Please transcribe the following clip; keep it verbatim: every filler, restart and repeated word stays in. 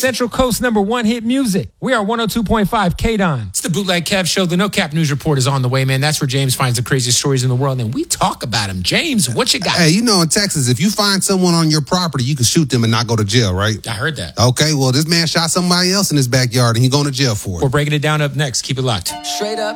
Central Coast number one hit music. We are one oh two point five K-Don. It's the Bootleg Kev Show. The No Cap News Report is on the way, man. That's where James finds the craziest stories in the world, and we talk about them. James, what you got? Hey, you know, in Texas, if you find someone on your property, you can shoot them and not go to jail, right? I heard that. Okay, well, this man shot somebody else in his backyard, and he's going to jail for it. We're breaking it down up next. Keep it locked. Straight up.